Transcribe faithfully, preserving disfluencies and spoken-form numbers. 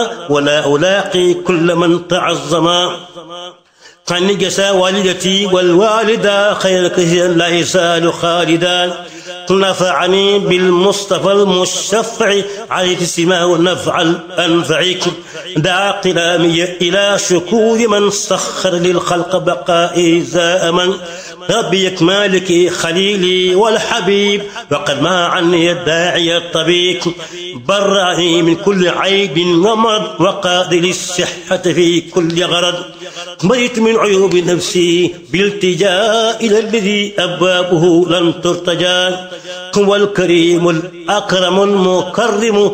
ولا ألاقي كل من تعظما عني جسى والدتي والوالدة خير كثيرا لا يزال خالدا نفعني بالمصطفى المشفع عليه السماء نفع الأنفع دعا قلامي إلى شكور من سخر للخلق بقائي زائما ربي مالكي خليلي والحبيب وقد ما عني الداعي الطبيب برعني من كل عيب ومرض وقاد للصحة في كل غرض مريت من عيوب نفسي بالتجاء إلى الذي أبوابه لن ترتجى هو الكريم الأكرم المكرم